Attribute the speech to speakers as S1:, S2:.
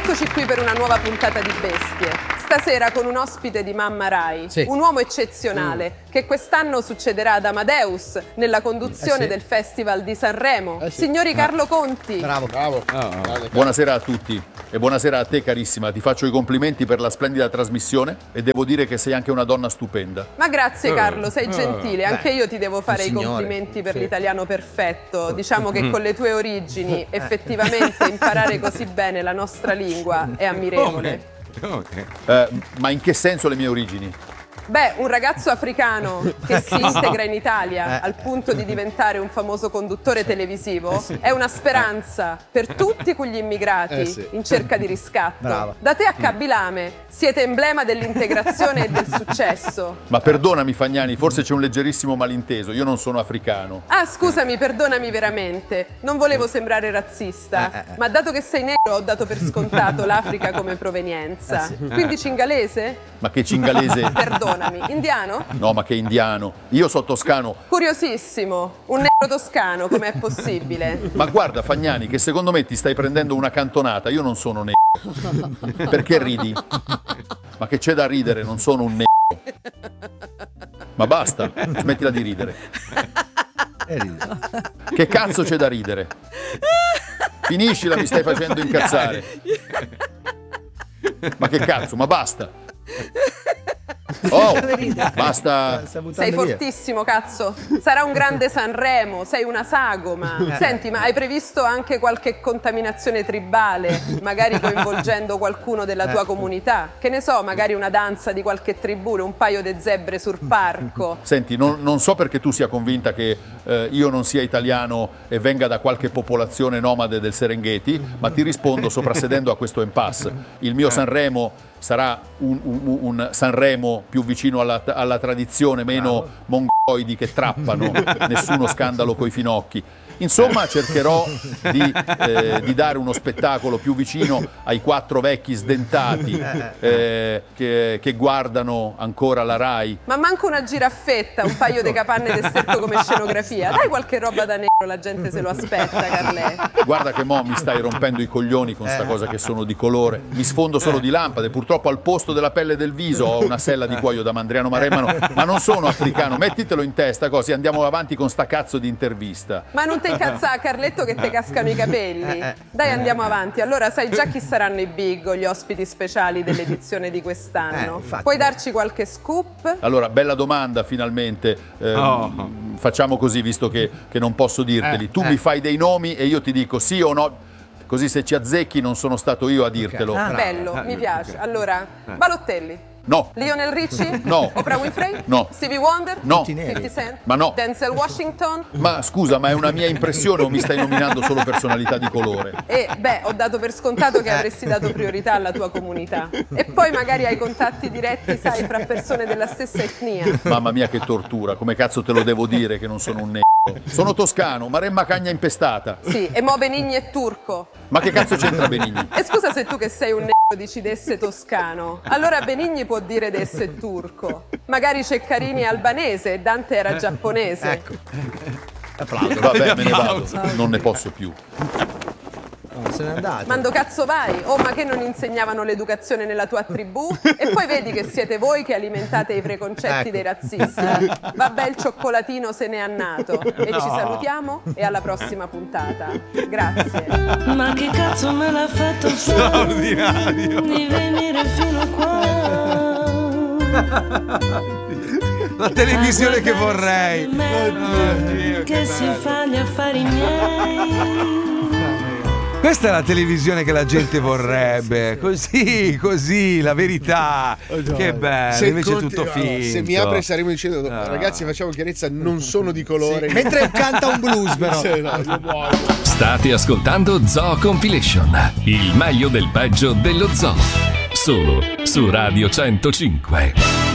S1: Eccoci qui per una nuova puntata di Bestie. Stasera con un ospite di Mamma Rai,
S2: sì.
S1: Un uomo eccezionale che quest'anno succederà ad Amadeus nella conduzione del Festival di Sanremo. Signori Carlo Conti.
S2: Bravo.
S3: Buonasera a tutti e buonasera a te carissima, ti faccio i complimenti per la splendida trasmissione e devo dire che sei anche una donna stupenda.
S1: Ma grazie Carlo, sei gentile, anche io ti devo fare i
S2: signore.
S1: complimenti per l'italiano perfetto. Diciamo che con le tue origini effettivamente imparare così bene la nostra lingua è ammirevole.
S3: Ma in che senso le mie origini?
S1: Beh, un ragazzo africano che si integra in Italia al punto di diventare un famoso conduttore televisivo è una speranza per tutti quegli immigrati in cerca di riscatto.
S2: Brava.
S1: Da te a Kabilame siete emblema dell'integrazione e del successo.
S3: Ma perdonami Fagnani, forse c'è un leggerissimo malinteso, io non sono africano.
S1: Ah, scusami, perdonami veramente. Non volevo sembrare razzista, ma dato che sei nero ho dato per scontato l'Africa come provenienza. Quindi cingalese?
S3: Ma che cingalese?
S1: Perdonami. Indiano?
S3: No, ma che indiano. Io sono toscano.
S1: Curiosissimo. Un nero toscano, com'è possibile?
S3: Ma guarda Fagnani, che secondo me ti stai prendendo una cantonata, io non sono nero. Perché ridi? Ma che c'è da ridere, non sono un nero. Ma basta, smettila di ridere. Che cazzo c'è da ridere? Finiscila, mi stai facendo incazzare. Ma che cazzo, ma basta. Oh, basta.
S1: Sei fortissimo, cazzo. Sarà un grande Sanremo, sei una sagoma. Senti, ma hai previsto anche qualche contaminazione tribale, magari coinvolgendo qualcuno della tua comunità? Che ne so, magari una danza di qualche tribù, un paio di zebre sul parco.
S3: Senti, non so perché tu sia convinta che io non sia italiano e venga da qualche popolazione nomade del Serengeti, ma ti rispondo soprassedendo a questo impasse. Il mio Sanremo sarà un Sanremo più vicino alla tradizione, meno mongoloidi che trappano, nessuno scandalo coi finocchi. Insomma, cercherò di dare uno spettacolo più vicino ai 4 vecchi sdentati che guardano ancora la Rai.
S1: Ma manco una giraffetta, un paio di capanne d'estetto come scenografia. Dai qualche roba da nero, la gente se lo aspetta, Carlè.
S3: Guarda che mo mi stai rompendo i coglioni con sta cosa che sono di colore. Mi sfondo solo di lampade, purtroppo al posto della pelle del viso ho una sella di cuoio da Mandriano Maremmano, ma non sono africano. Mettitelo in testa, così andiamo avanti con sta cazzo di intervista.
S1: Ma non te incazza, Carletto, che te cascano i capelli. Dai, andiamo avanti. Allora, sai già chi saranno i big o gli ospiti speciali dell'edizione di quest'anno? Puoi darci qualche scoop?
S3: Allora, bella domanda finalmente. Facciamo così, visto che non posso dirteli. Tu mi fai dei nomi e io ti dico sì o no, così se ci azzecchi non sono stato io a dirtelo.
S1: Bello, mi piace. Allora, Balotelli.
S3: No.
S1: Lionel Richie?
S3: No.
S1: Oprah Winfrey?
S3: No.
S1: Stevie Wonder?
S3: No.
S1: 50 Cent?
S3: Ma no.
S1: Denzel Washington?
S3: Ma scusa, ma è una mia impressione o mi stai nominando solo personalità di colore?
S1: E ho dato per scontato che avresti dato priorità alla tua comunità. E poi magari hai contatti diretti, sai, fra persone della stessa etnia.
S3: Mamma mia che tortura, come cazzo te lo devo dire che non sono un Sono toscano, Maremma cagna impestata.
S1: Sì, e mo Benigni è turco.
S3: Ma che cazzo c'entra Benigni?
S1: E scusa se tu che sei un dici d'esse toscano. Allora Benigni può dire d'esse turco. Magari Ceccarini è albanese e Dante era giapponese.
S2: Ecco.
S3: Applauso. Vabbè, me ne vado, non ne posso più.
S2: Se n'è andato.
S1: Mando cazzo vai? Oh, ma che non insegnavano l'educazione nella tua tribù? E poi vedi che siete voi che alimentate i preconcetti dei razzisti. Vabbè, il cioccolatino se n'è annato. E ci salutiamo e alla prossima puntata. Grazie.
S4: Ma che cazzo me l'ha fatto fare di venire fino a qua?
S5: La televisione che vorrei.
S4: Che si fa gli affari miei.
S5: Questa è la televisione che la gente vorrebbe. Così, la verità. Che bello, invece è tutto finto.
S6: Se mi apre saremo dicendo ragazzi, facciamo chiarezza, non sono di colore.
S2: Sì. Mentre canta un blues però.
S7: State ascoltando Zoo Compilation, il meglio del peggio dello zoo. Solo su Radio 105.